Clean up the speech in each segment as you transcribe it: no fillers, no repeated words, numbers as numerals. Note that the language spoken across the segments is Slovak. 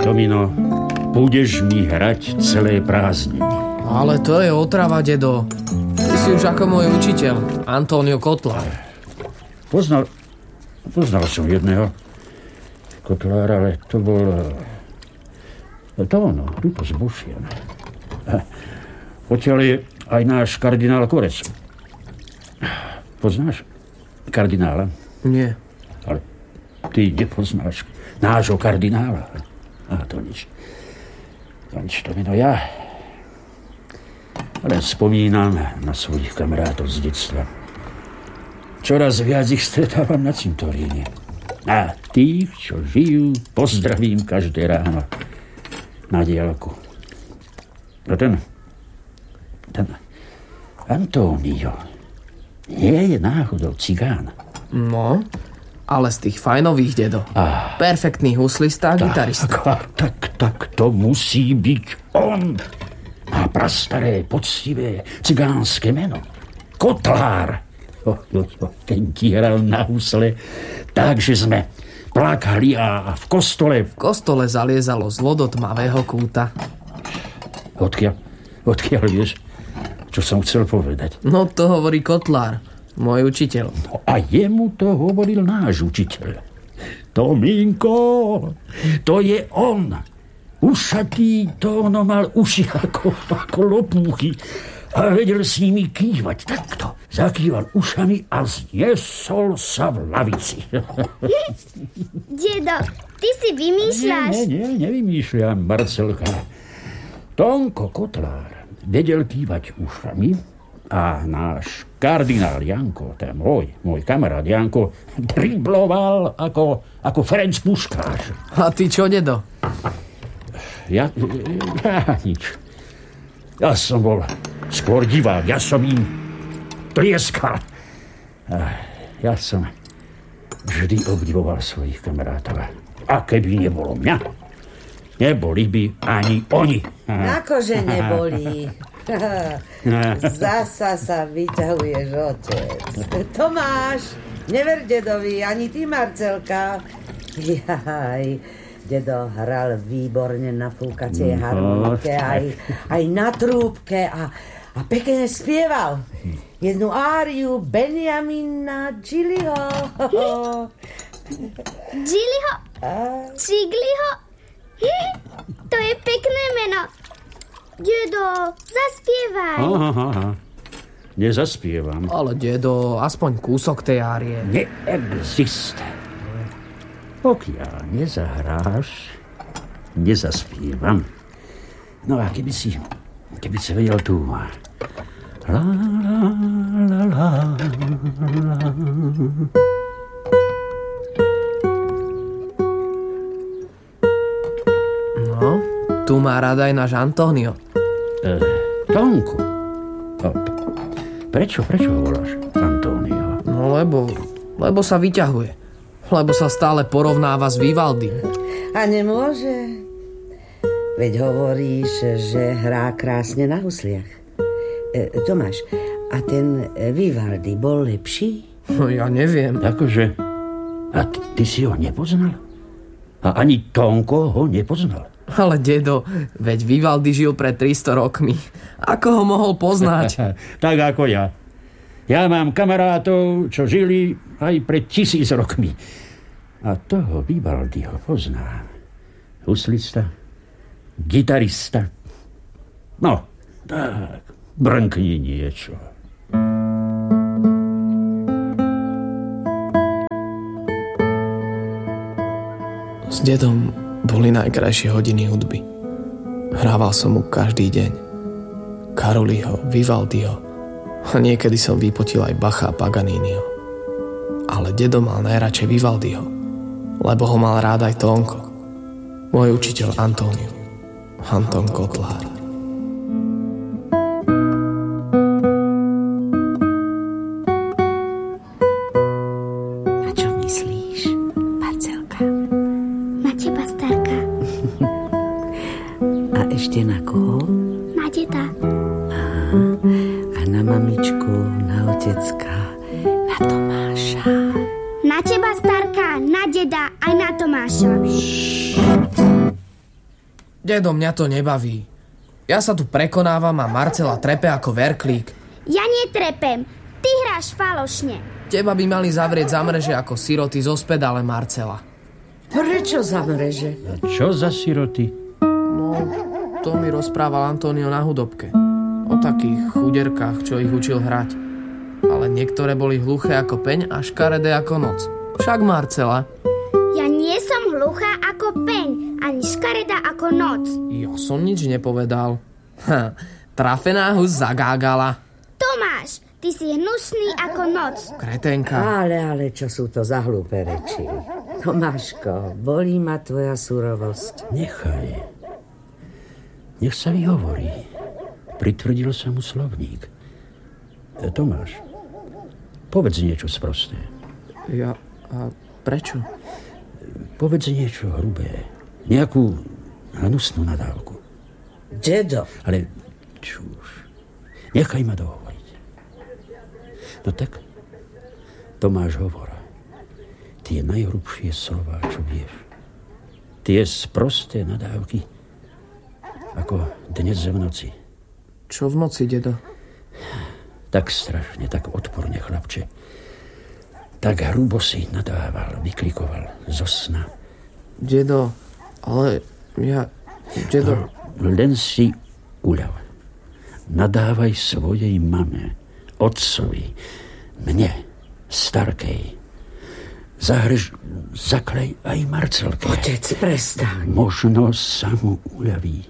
Tomino, budeš mi hrať celé prázdniny. Ale to je otrava, dedo. Ty si už ako môj učiteľ, António Kotlár. Poznal som jedného Kotlára, ale to bol... tuto z Bušian. Odtiaľ je aj náš kardinál Korec. Poznáš kardinála? Nie. Ale ty nepoznáš nášho kardinála. To nič. To mi ja. Ale spomínam na svojich kamarátov z detstva. Čoraz viac ich stretávam na cintoríne. A tých, čo žijú, pozdravím každé ráno na diaľku. No ten António nie je náhodou cigán. No, ale z tých fajnových, dedo. Perfektný huslista a gitarista. Tak to musí byť on. Má prastaré, poctivé cigánske meno. Kotlár. Ten ti hral na husle, takže sme plakali a v kostole... V kostole zaliezalo zlo do tmavého kúta. Odkiaľ vieš, čo som chcel povedať? No to hovorí Kotlár, môj učiteľ. No a jemu to hovoril náš učiteľ. Tomínko, to je on. Ušatý, to ono mal uši ako lopúchy a vedel s nimi kývať takto. Zakýval ušami a zniesol sa v lavici. Dedo, ty si vymýšľaš? Nie, nevymýšľam, Marcelka. Tonko Kotlár vedel kývať ušami a náš kardinál Janko, ten môj kamarát Janko, dribloval ako Ferenc Puškáš. A ty čo, dedo? Ja nič. Ja som bol skôr divák, ja som im tlieskal. Ja som vždy obdivoval svojich kamarátov. A keby nebolo mňa, neboli by ani oni. Akože neboli. Zasa sa vyťahuješ, otec. Tomáš, never dedovi, ani ty, Marcelka. Jaj, dedo hral výborne na fúkacej harmonike, aj na trúbke a pekne spieval. Jednu áriu Benjamina Gilliho. Gilliho? Čigliho? To je pekné meno. Dedo, zaspievaj. Aha. Nezaspievam. Ale dedo, aspoň kúsok tej árie. Neexiste. Pokiaľ nezahráš, nezaspievam. No a keby si vedel tú... La, la, la, la, la. No, tu má rada aj náš António. Tonku. Prečo ho voláš António? No lebo sa vyťahuje. Lebo sa stále porovnáva s Vivaldym. A nemôže. Veď hovoríš, že hrá krásne na husliach. Tomáš, a ten Vivaldi bol lepší? No ja neviem. Akože? A ty si ho nepoznal? A ani Tonko ho nepoznal? Ale dedo, veď Vivaldi žil pred 300 rokmi. Ako ho mohol poznať? Tak ako ja. Ja mám kamarátov, čo žili aj pred 1000 rokmi. A toho Vivaldiho poznám. Huslista, gitarista. No, tak, brnkni niečo. S dedom boli najkrajšie hodiny hudby. Hrával som mu každý deň. Karoliho, Vivaldiho a niekedy som vypotil aj Bacha a Paganiniho. Ale dedo mal najradšej Vivaldiho, lebo ho mal rád aj Tonko, môj učiteľ António, Anton Kotlár. Na čo myslíš, Marcelka? Na teba, starka. A ešte na koho? Na deda. A na mamičku, na otecka, na Tomáša. Na teba, starka, na deda aj na Tomáša. Dedo, mňa to nebaví. Ja sa tu prekonávam a Marcela trepe ako verklík. Ja netrepem, ty hráš falošne. Teba by mali zavrieť za mreže ako siroty zo spedále Marcela. Prečo za mreže? A čo za siroty? No, to mi rozprával Antonio na hudobke. O takých chuderkách, čo ich učil hrať. Ale niektoré boli hluché ako peň a škaredé ako noc. Však Marcela. Ja nie som hluchá ako peň, ani škareda ako noc. Ja som nič nepovedal. Trafená hus zagágala. Tomáš, ty si hnusný ako noc. Kretenka. Ale, čo sú to za hlúpe reči? Tomáško, bolí ma tvoja surovosť. Nechaj. Nech sa vyhovorí. Pritvrdil sa mu slovník. Tomáš, povedz niečo sprosté. Ja... A prečo? Povedz niečo hrubé. Nejakú hnusnú nadávku. Dedo. Ale čuž. Nechaj ma dohovoriť. No tak, Tomáš, hovor. Tie najhrubšie slová, čo vieš. Tie sprosté nadávky, ako dnes v noci. Čo v noci, dedo? Tak strašne, tak odporne, chlapče. Tak hrubo si nadával, vyklikoval zo sna. Dedo, ale ja... Dedo... No, len si uľav. Nadávaj svojej mame, otcovi, mne, starkej. Zaklej aj Marcelke. Otec, prestaň. Možno sa mu uľaví.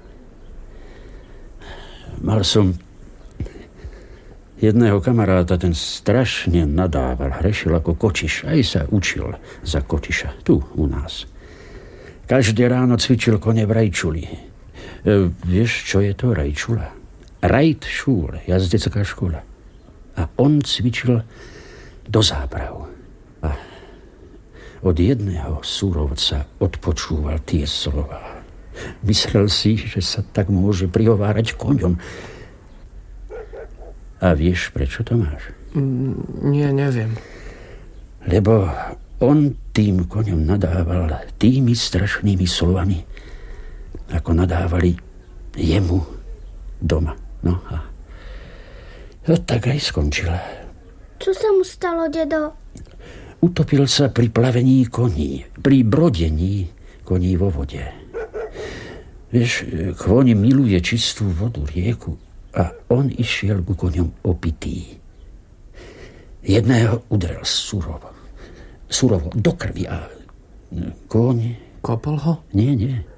Mal som jedného kamaráta, ten strašne nadával, hrešil ako kočiš, aj sa učil za kočiša, tu u nás. Každé ráno cvičil kone v rajčuli. Vieš, čo je to rajčula? Reitschule, jazdecká škola. A on cvičil do záprav. A od jedného súrovca odpočúval tie slova. Myslel si, že sa tak môže prihovárať koňom. A vieš, prečo to máš? Nie, neviem. Lebo on tým koňom nadával tými strašnými slovami, ako nadávali jemu doma. No a tak aj skončila. Čo sa mu stalo, dedo? Utopil sa pri plavení koní, pri brodení koní vo vode. Vieš, kôň miluje čistú vodu, rieku, a on išiel ku koňom opitý. Jedného udrel surovo do krvi a kôň... Kopol ho? Nie.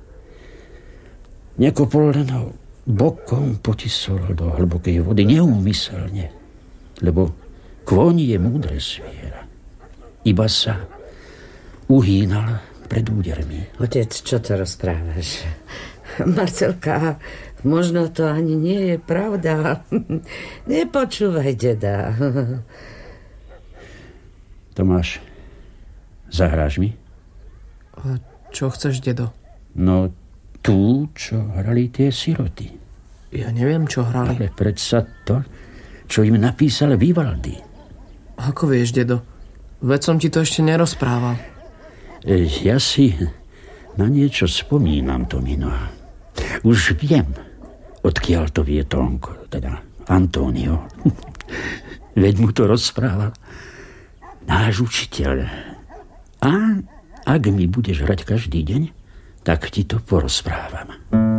Nekopol, len ho bokom potisol do hlbokej vody, neúmyselne, lebo kôň je múdre zviera. Iba sa uhýnal pred údermi. Otec, čo to rozprávaš? Marcelka, možno to ani nie je pravda. Nepočúvaj, deda. Tomáš, zahráš mi? A čo chceš, dedo? No, tú, čo hrali tie siroty. Ja neviem, čo hrali. Ale predsa to, čo im napísal Vivaldi. Ako vieš, dedo? Veď som ti to ešte nerozprával. Ja si na niečo spomínam, Tomino. Už viem, odkiaľ to vie Tonko, teda Antonio. Veď mu to rozprával náš učiteľ. A ak mi budeš hrať každý deň, tak ti to porozprávam.